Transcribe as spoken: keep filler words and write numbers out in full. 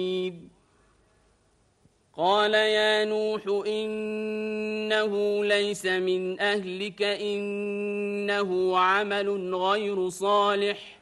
قال يا نوح إنه ليس من أهلك إنه عمل غير صالح